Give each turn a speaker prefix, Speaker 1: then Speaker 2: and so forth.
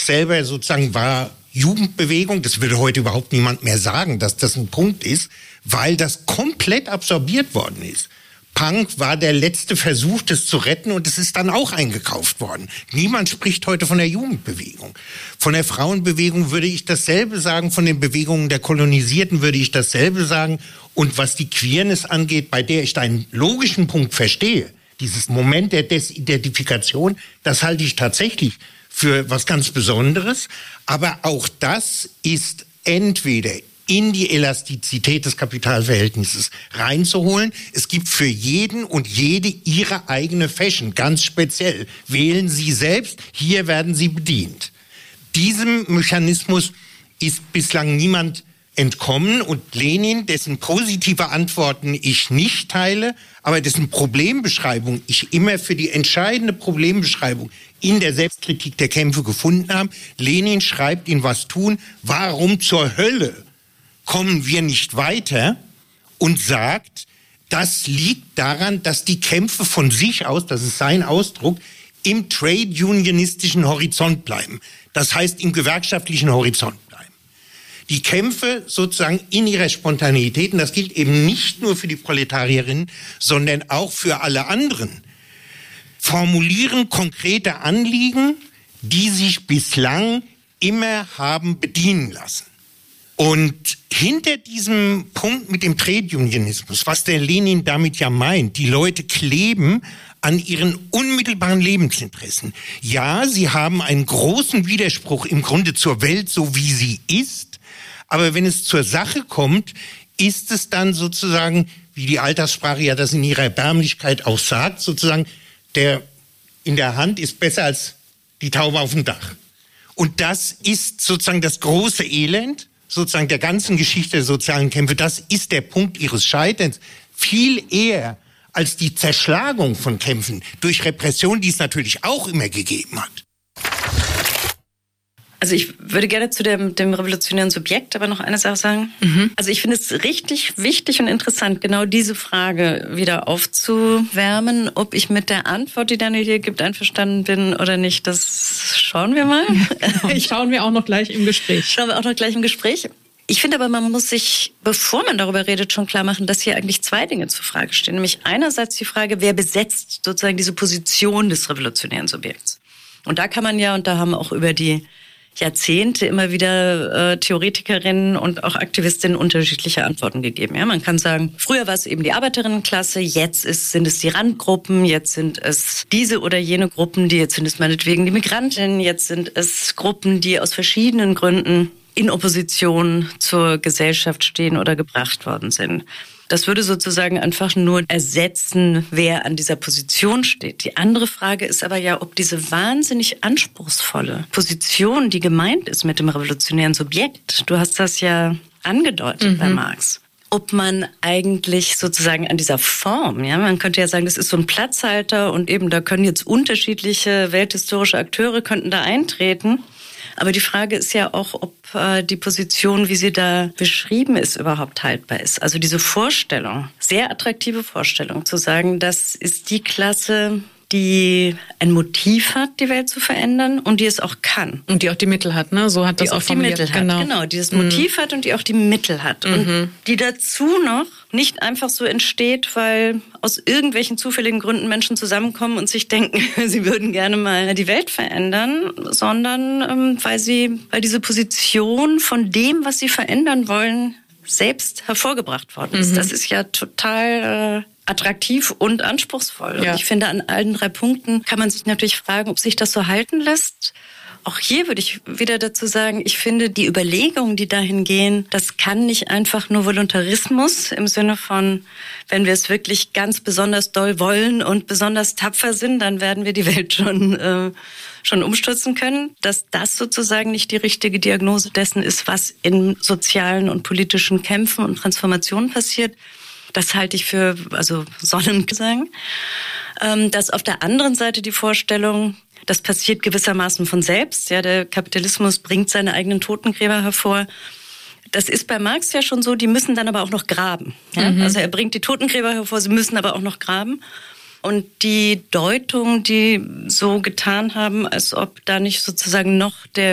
Speaker 1: selber sozusagen war Jugendbewegung. Das würde heute überhaupt niemand mehr sagen, dass das ein Punkt ist, weil das komplett absorbiert worden ist. Punk war der letzte Versuch, das zu retten, und es ist dann auch eingekauft worden. Niemand spricht heute von der Jugendbewegung. Von der Frauenbewegung würde ich dasselbe sagen, von den Bewegungen der Kolonisierten würde ich dasselbe sagen. Und was die Queerness angeht, bei der ich deinen logischen Punkt verstehe, dieses Moment der Desidentifikation, das halte ich tatsächlich für was ganz Besonderes. Aber auch das ist entweder in die Elastizität des Kapitalverhältnisses reinzuholen. Es gibt für jeden und jede ihre eigene Fashion, ganz speziell. Wählen Sie selbst, hier werden Sie bedient. Diesem Mechanismus ist bislang niemand entkommen, und Lenin, dessen positive Antworten ich nicht teile, aber dessen Problembeschreibung ich immer für die entscheidende Problembeschreibung in der Selbstkritik der Kämpfe gefunden habe. Lenin schreibt in Was tun, warum zur Hölle kommen wir nicht weiter, und sagt, das liegt daran, dass die Kämpfe von sich aus, das ist sein Ausdruck, im trade-unionistischen Horizont bleiben. Das heißt, im gewerkschaftlichen Horizont bleiben. Die Kämpfe sozusagen in ihrer Spontaneität, und das gilt eben nicht nur für die Proletarierinnen, sondern auch für alle anderen, formulieren konkrete Anliegen, die sich bislang immer haben bedienen lassen. Und hinter diesem Punkt mit dem Trade-Unionismus, was der Lenin damit ja meint, die Leute kleben an ihren unmittelbaren Lebensinteressen. Ja, sie haben einen großen Widerspruch im Grunde zur Welt, so wie sie ist, aber wenn es zur Sache kommt, ist es dann sozusagen, wie die Alltagssprache ja das in ihrer Erbärmlichkeit auch sagt, sozusagen, der in der Hand ist besser als die Taube auf dem Dach. Und das ist sozusagen das große Elend, sozusagen der ganzen Geschichte der sozialen Kämpfe. Das ist der Punkt ihres Scheiterns. Viel eher als die Zerschlagung von Kämpfen durch Repression, die es natürlich auch immer gegeben hat.
Speaker 2: Also ich würde gerne zu dem revolutionären Subjekt aber noch eine Sache sagen. Also ich finde es richtig wichtig und interessant, genau diese Frage wieder aufzuwärmen. Ob ich mit der Antwort, die Daniel hier gibt, einverstanden bin oder nicht, das schauen wir mal.
Speaker 3: Schauen wir auch noch gleich im Gespräch.
Speaker 2: Ich finde aber, man muss sich, bevor man darüber redet, schon klar machen, dass hier eigentlich zwei Dinge zur Frage stehen. Nämlich einerseits die Frage, wer besetzt sozusagen diese Position des revolutionären Subjekts. Und da kann man ja, und da haben auch über die Jahrzehnte immer wieder Theoretikerinnen und auch Aktivistinnen unterschiedliche Antworten gegeben. Ja, man kann sagen, früher war es eben die Arbeiterinnenklasse, jetzt sind es die Randgruppen, jetzt sind es diese oder jene Gruppen, jetzt sind es meinetwegen die Migrantinnen, jetzt sind es Gruppen, die aus verschiedenen Gründen in Opposition zur Gesellschaft stehen oder gebracht worden sind. Das würde sozusagen einfach nur ersetzen, wer an dieser Position steht. Die andere Frage ist aber ja, ob diese wahnsinnig anspruchsvolle Position, die gemeint ist mit dem revolutionären Subjekt, du hast das ja angedeutet bei Marx, ob man eigentlich sozusagen an dieser Form, ja, man könnte ja sagen, das ist so ein Platzhalter und eben da können jetzt unterschiedliche welthistorische Akteure könnten da eintreten. Aber die Frage ist ja auch, ob die Position, wie sie da beschrieben ist, überhaupt haltbar ist. Also diese Vorstellung, sehr attraktive Vorstellung, zu sagen, das ist die Klasse, die ein Motiv hat, die Welt zu verändern und die es auch kann.
Speaker 3: Und die auch die Mittel hat, ne? So hat das auch formuliert.
Speaker 2: Die Mittel hat, genau, die das Motiv hat und die auch die Mittel hat. Und die dazu noch nicht einfach so entsteht, weil aus irgendwelchen zufälligen Gründen Menschen zusammenkommen und sich denken, sie würden gerne mal die Welt verändern, sondern weil diese Position von dem, was sie verändern wollen, selbst hervorgebracht worden ist. Das ist ja total attraktiv und anspruchsvoll. Ja. Und ich finde, an allen 3 Punkten kann man sich natürlich fragen, ob sich das so halten lässt. Auch hier würde ich wieder dazu sagen, ich finde, die Überlegungen, die dahin gehen, das kann nicht einfach nur Voluntarismus im Sinne von, wenn wir es wirklich ganz besonders doll wollen und besonders tapfer sind, dann werden wir die Welt schon umstürzen können, dass das sozusagen nicht die richtige Diagnose dessen ist, was in sozialen und politischen Kämpfen und Transformationen passiert. Das halte ich für Sonnengesang. Dass auf der anderen Seite die Vorstellung, das passiert gewissermaßen von selbst. Ja, der Kapitalismus bringt seine eigenen Totengräber hervor. Das ist bei Marx ja schon so, die müssen dann aber auch noch graben. Ja? Also er bringt die Totengräber hervor, sie müssen aber auch noch graben. Und die Deutung, die so getan haben, als ob da nicht sozusagen noch der